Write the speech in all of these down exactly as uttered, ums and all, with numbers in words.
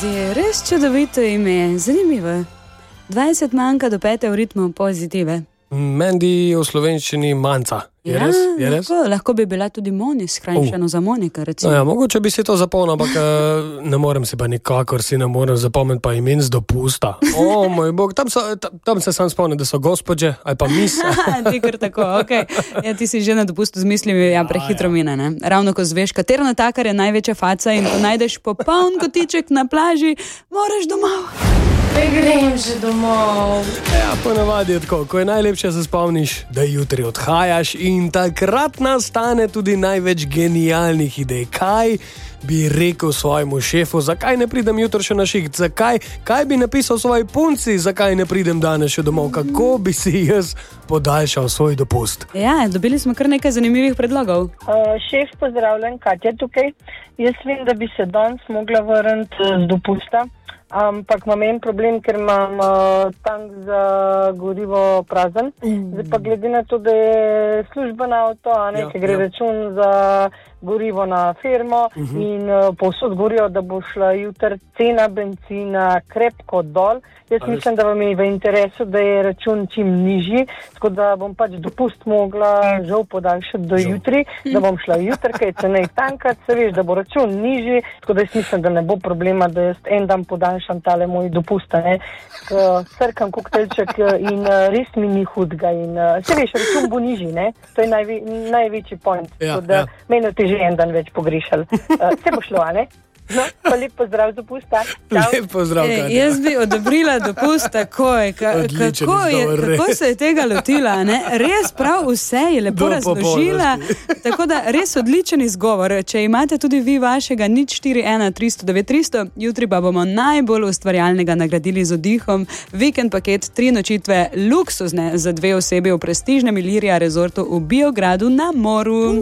Mendi, res čudovito ime, zanimivo. dvajset manjka do pete v ritmu pozitive. Mendi v slovenščini manca. Je Ja, res? Je res? lahko, lahko bi bila tudi Moni, skrajšano za Monika, recimo. No ja, mogoče bi si to zapomnil, ampak eh, ne morem si pa nikakor si ne morem zapomniti pa imen z dopusta. O moj bog, tam, so, tam, tam se sam spomnim, da so gospodje ali pa mis. Ti kar tako, ok. Ja, ti si že na dopustu z mislimi, ja, prehitro mine, ne? Ravno ko zveš, katero natakar je največja faca in ko najdeš popoln kotiček na plaži, moraš domov. Ne grem že domov. Ja, ponavadi je tako, ko je najlepše se spomniš, da jutri odhajaš in takrat nastane tudi največ genialnih idej. Kaj bi rekel svojemu šefu, zakaj ne pridem jutro še na šiht, zakaj, kaj bi napisal svoji punci, zakaj ne pridem danes še domov, kako bi si jaz podaljšal svoj dopust. Ja, dobili smo kar nekaj zanimivih predlogov. Uh, šef, pozdravljen, Katja tukaj. Jaz vem, da bi se danes mogla vrniti z dopusta, ampak imam en problem, ker imam uh, tank za gorivo prazen. Mm. Zdaj pa glede na to, da je služben avto, a ne, Ja, ki gre ja. račun za gorivo na firmo uh-huh. in uh, povsod govorijo, da bo šla jutri cena bencina krepko dol. Jaz A res? mislim, da vam je v interesu, da je račun čim nižji, tako da bom pač dopust mogla žal podaljšati do Žal. jutri, da bom šla jutri, kaj cenej tankat, se veš, da bo račun nižji, tako da jaz mislim, da ne bo problema, da jaz en dan podaljšam tale moj dopust, ne. K- Srkam koktelček in uh, res mi ni hudga in uh, se veš, račun bo nižji, ne. To je najve, največji point, Ja, tako da ja. meni te že en dan več pogrešali. Uh, se bo šlo, a ne? No, pa lep pozdrav z dopusta. Čau. Lep pozdrav, E, Katja. jaz bi odobrila dopust takoj. Ka, Odličen kako, je, izgovor, kako res. se je tega lotila? Ne? Res prav vse je lepo Do razložila. Tako da res odličen izgovor. Če imate tudi vi vašega nič štiri ena tristo devet tristo, jutri pa bomo najbolj ustvarjalnega nagradili z oddihom. Vikend paket tri nočitve luksuzne za dve osebi v prestižnem Ilirija rezortu v Biogradu na Moru.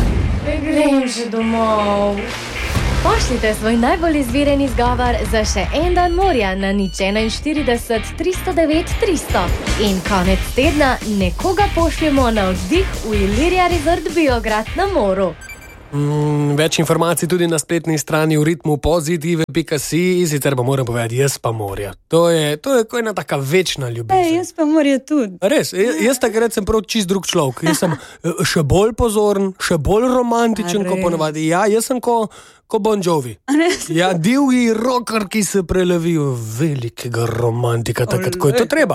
Ne grem že domov. Pošljite svoj najbolj izviren izgovor za še en dan morja na nič štirideset ena tristo devet tristo. In konec tedna nekoga pošljemo na oddih v Ilirija Resort Biograd na Moru. Mm, več informacij tudi na spletni strani v ritmu pozitive pika si, sicer pa moram povedati, jaz pa morja. To je, to je kot ena taka večna ljubezen. Ej, jaz pa morje tudi. Res, jaz, jaz takrat sem prav čist drug človek. Jaz sem eh, še bolj pozoren, še bolj romantičen, A kot res? ponavadi. Ja, jaz sem ko, ko Bon Jovi. Res? Ja, divji rocker, ki se prelevi v velikega romantika, takrat, ko je to treba.